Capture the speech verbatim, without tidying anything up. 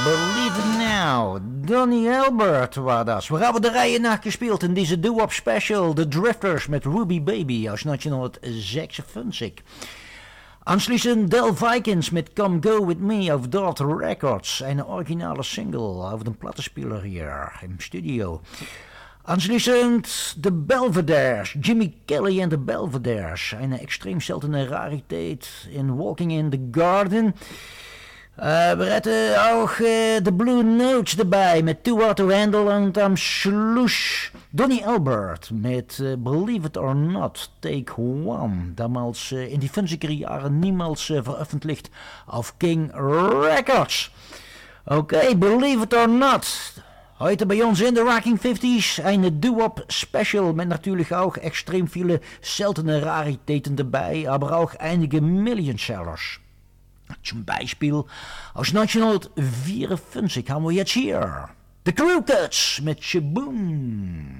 Believe It Now. Donny Elbert war das. We hebben de rijen nachgespeeld in deze doo-wop special. The Drifters met Ruby Baby aus neunzehnhundertsechsundfünfzig. Anschließend Del Vikings mit Come Go With Me auf Dart Records. Eine originale Single auf dem Plattenspieler hier im Studio. Anschließend The Belvederes, Jimmy Kelly and the Belvederes. Eine extreem seltene Rarität in Walking in the Garden. Uh, wir hätten auch uh, The Blue Notes dabei mit Too Hard to Handle und am Schluss Donny Elbert mit uh, Believe It or Not, Take One. Damals uh, in die fünfziger Jahre niemals uh, veröffentlicht auf King Records. Okay, Believe It or Not. Heute bei uns in de Rocking fifties eine doo-wop Special mit natürlich auch extrem viele seltene Raritäten dabei, aber auch einige Million-Sellers. Zum Beispiel aus neunzehnhundertvierundfünfzig haben wir jetzt hier The Crew Cuts mit Shaboom.